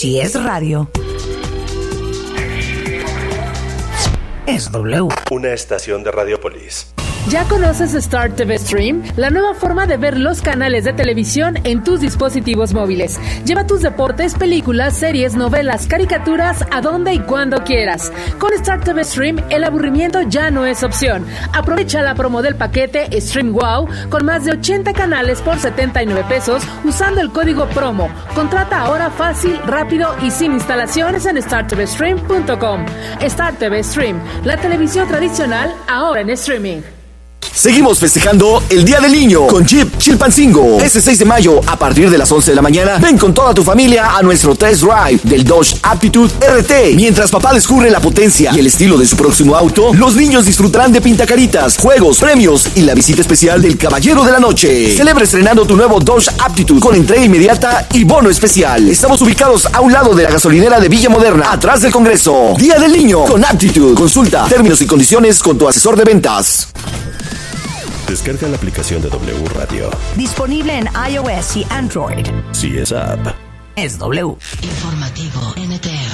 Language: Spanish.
Si es radio, es W. Una estación de Radiopolis. ¿Ya conoces Star TV Stream? La nueva forma de ver los canales de televisión en tus dispositivos móviles. Lleva tus deportes, películas, series, novelas, caricaturas a donde y cuando quieras. Con Star TV Stream, el aburrimiento ya no es opción. Aprovecha la promo del paquete Stream Wow con más de 80 canales por 79 pesos usando el código promo. Contrata ahora fácil, rápido y sin instalaciones en startvstream.com. Star TV Stream, la televisión tradicional ahora en streaming. Seguimos festejando el Día del Niño con Jeep Chilpancingo. Este 6 de mayo, a partir de las 11 de la mañana, ven con toda tu familia a nuestro test drive del Dodge Aptitude RT. Mientras papá descubre la potencia y el estilo de su próximo auto, los niños disfrutarán de pintacaritas, juegos, premios y la visita especial del Caballero de la Noche. Celebra estrenando tu nuevo Dodge Aptitude con entrega inmediata y bono especial. Estamos ubicados a un lado de la gasolinera de Villa Moderna, atrás del Congreso. Día del Niño con Aptitude. Consulta términos y condiciones con tu asesor de ventas. Descarga la aplicación de W Radio. Disponible en iOS y Android. Si es app. Es W. Informativo NTR.